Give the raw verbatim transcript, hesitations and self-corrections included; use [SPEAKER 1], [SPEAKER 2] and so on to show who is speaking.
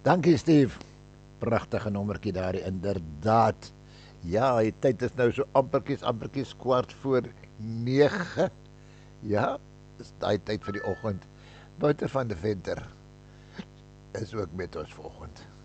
[SPEAKER 1] Dankie Steve. Pragtige nommertjie daar, inderdaad. Ja, die tyd is nou so amperkies, amperkies kwart voor nege. Ja, dis daai tyd vir die oggend. Wouter van der Venter is ook met ons vanoggend.